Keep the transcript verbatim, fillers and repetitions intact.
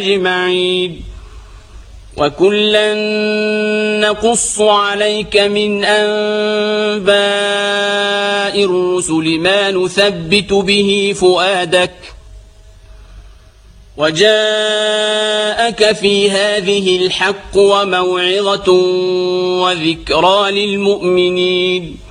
أجمعين. وكلا نقص عليك من أنباء الرسل ما نثبت به فؤادك وجاءك في هذه الحق وموعظة وذكرى للمؤمنين.